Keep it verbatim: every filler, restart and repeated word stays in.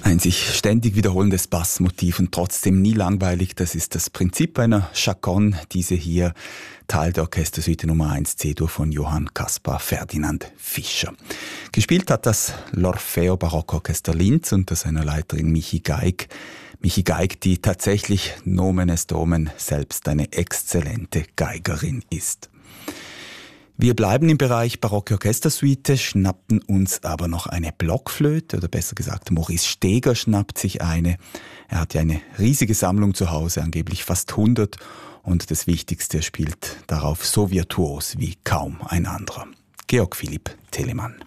Ein sich ständig wiederholendes Bassmotiv und trotzdem nie langweilig, das ist das Prinzip einer Chaconne, diese hier Teil der Orchestersuite Nummer eins C-Dur von Johann Caspar Ferdinand Fischer. Gespielt hat das l'Orfeo Barockorchester Linz unter seiner Leiterin Michi Geig. Michi Geig, die tatsächlich Nomen est Omen selbst eine exzellente Geigerin ist. Wir bleiben im Bereich barocke Orchestersuite, schnappten uns aber noch eine Blockflöte, oder besser gesagt Maurice Steger schnappt sich eine. Er hat ja eine riesige Sammlung zu Hause, angeblich fast hundert, und das Wichtigste, er spielt darauf so virtuos wie kaum ein anderer. Georg Philipp Telemann.